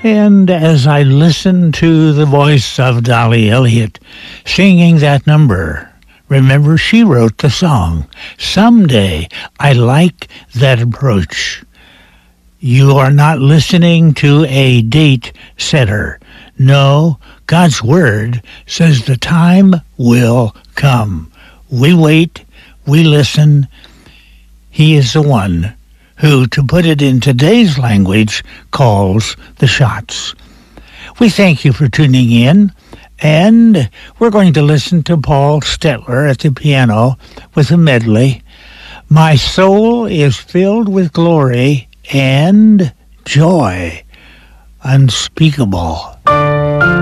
And as I listened to the voice of Dolly Elliott singing that number, remember she wrote the song, Someday. I like that approach. You are not listening to a date setter. No, God's Word says the time will come. We wait, we listen. He is the one who, to put it in today's language, calls the shots. We thank you for tuning in, and we're going to listen to Paul Stetler at the piano with a medley. My soul is filled with glory and joy unspeakable.